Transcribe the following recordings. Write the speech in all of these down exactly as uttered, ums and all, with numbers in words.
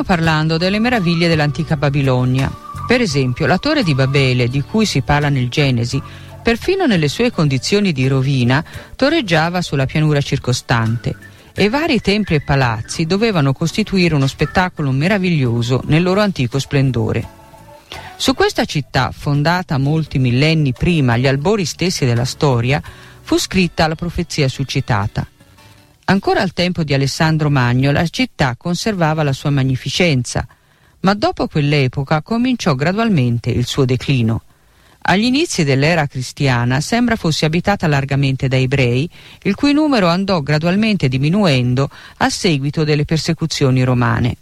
Stiamo parlando delle meraviglie dell'antica Babilonia. Per esempio, la torre di Babele, di cui si parla nel Genesi, perfino nelle sue condizioni di rovina, torreggiava sulla pianura circostante, e vari templi e palazzi dovevano costituire uno spettacolo meraviglioso nel loro antico splendore. Su questa città, fondata molti millenni prima, agli albori stessi della storia, fu scritta la profezia succitata. Ancora al tempo di Alessandro Magno la città conservava la sua magnificenza, ma dopo quell'epoca cominciò gradualmente il suo declino. Agli inizi dell'era cristiana sembra fosse abitata largamente da ebrei, il cui numero andò gradualmente diminuendo a seguito delle persecuzioni romane.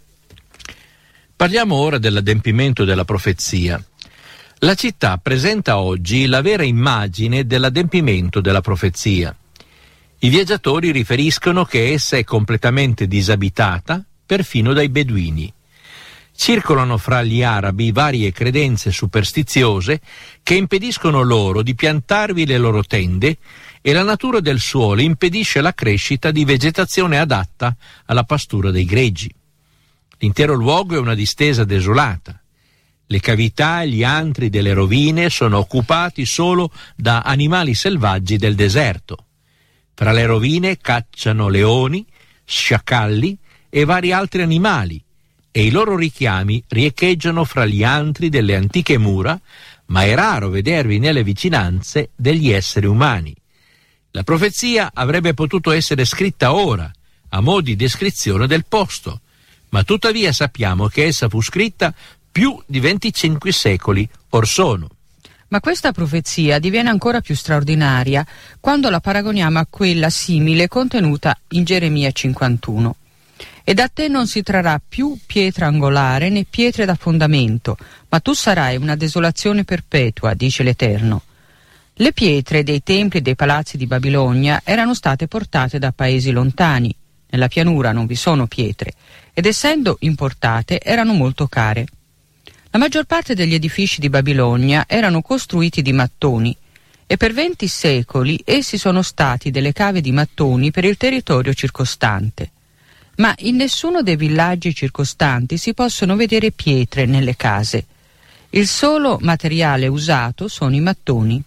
Parliamo ora dell'adempimento della profezia. La città presenta oggi la vera immagine dell'adempimento della profezia. I viaggiatori riferiscono che essa è completamente disabitata, perfino dai beduini. Circolano fra gli arabi varie credenze superstiziose che impediscono loro di piantarvi le loro tende, e la natura del suolo impedisce la crescita di vegetazione adatta alla pastura dei greggi. L'intero luogo è una distesa desolata. Le cavità e gli antri delle rovine sono occupati solo da animali selvaggi del deserto. Tra le rovine cacciano leoni, sciacalli e vari altri animali, e i loro richiami riecheggiano fra gli antri delle antiche mura, ma è raro vedervi nelle vicinanze degli esseri umani. La profezia avrebbe potuto essere scritta ora, a mo' di descrizione del posto, ma tuttavia sappiamo che essa fu scritta più di venticinque secoli or sono. Ma questa profezia diviene ancora più straordinaria quando la paragoniamo a quella simile contenuta in Geremia cinquantuno. E da te non si trarrà più pietra angolare né pietre da fondamento, ma tu sarai una desolazione perpetua, dice l'Eterno. Le pietre dei templi e dei palazzi di Babilonia erano state portate da paesi lontani. Nella pianura non vi sono pietre, ed essendo importate erano molto care. La maggior parte degli edifici di Babilonia erano costruiti di mattoni, e per venti secoli essi sono stati delle cave di mattoni per il territorio circostante. Ma in nessuno dei villaggi circostanti si possono vedere pietre nelle case. Il solo materiale usato sono i mattoni.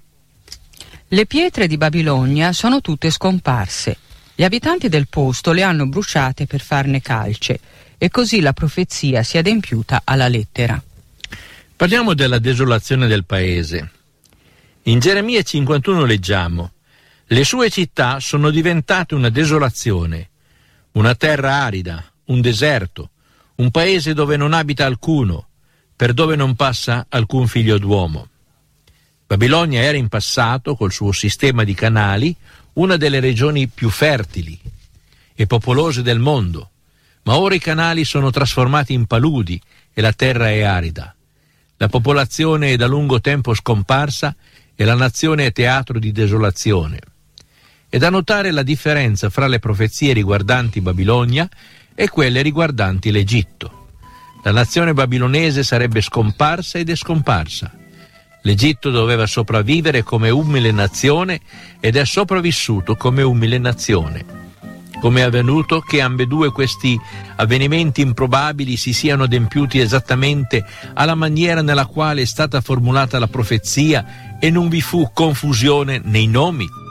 Le pietre di Babilonia sono tutte scomparse. Gli abitanti del posto le hanno bruciate per farne calce, e così la profezia si è adempiuta alla lettera. Parliamo della desolazione del paese. In Geremia cinquantuno leggiamo: le sue città sono diventate una desolazione, una terra arida, un deserto, un paese dove non abita alcuno, per dove non passa alcun figlio d'uomo. Babilonia era in passato, col suo sistema di canali, una delle regioni più fertili e popolose del mondo, ma ora i canali sono trasformati in paludi e la terra è arida. La popolazione è da lungo tempo scomparsa e la nazione è teatro di desolazione. È da notare la differenza fra le profezie riguardanti Babilonia e quelle riguardanti l'Egitto. La nazione babilonese sarebbe scomparsa ed è scomparsa. L'Egitto doveva sopravvivere come umile nazione ed è sopravvissuto come umile nazione. Come è avvenuto che ambedue questi avvenimenti improbabili si siano adempiuti esattamente alla maniera nella quale è stata formulata la profezia e non vi fu confusione nei nomi?